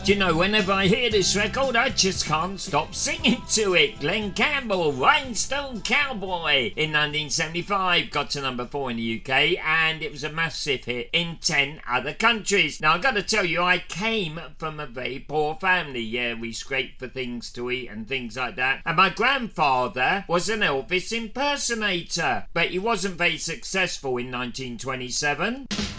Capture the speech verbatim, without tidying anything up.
Do you know, whenever I hear this record, I just can't stop singing to it. Glenn Campbell, Rhinestone Cowboy, in nineteen seventy-five, got to number four in the U K, and it was a massive hit in ten other countries. Now, I've got to tell you, I came from a very poor family. Yeah, we scraped for things to eat and things like that. And my grandfather was an Elvis impersonator, but he wasn't very successful in nineteen twenty-seven.